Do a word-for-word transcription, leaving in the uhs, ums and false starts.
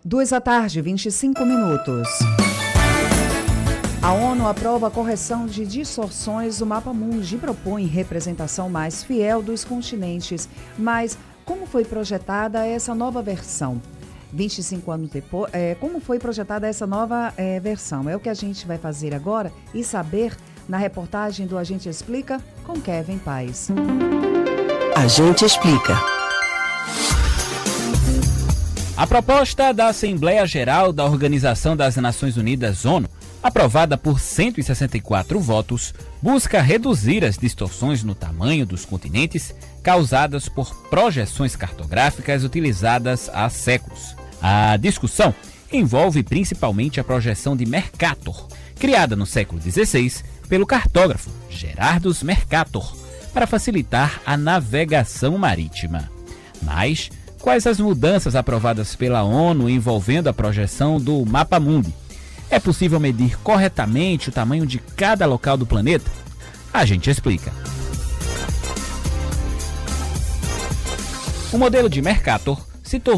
Duas da tarde, vinte e cinco minutos. A ONU aprova a correção de distorções do Mapa Mundi e propõe representação mais fiel dos continentes. Mas como foi projetada essa nova versão? vinte e cinco anos depois, é, como foi projetada essa nova é, versão? É o que a gente vai fazer agora e saber na reportagem do A Gente Explica com Kevin Paes. A Gente Explica. A proposta da Assembleia Geral da Organização das Nações Unidas, ONU, aprovada por cento e sessenta e quatro votos, busca reduzir as distorções no tamanho dos continentes causadas por projeções cartográficas utilizadas há séculos. A discussão envolve principalmente a projeção de Mercator, criada no século dezesseis pelo cartógrafo Gerardus Mercator, para facilitar a navegação marítima. Mas quais as mudanças aprovadas pela ONU envolvendo a projeção do Mapa Mundi? É possível medir corretamente o tamanho de cada local do planeta? A gente explica. O modelo de Mercator se tornou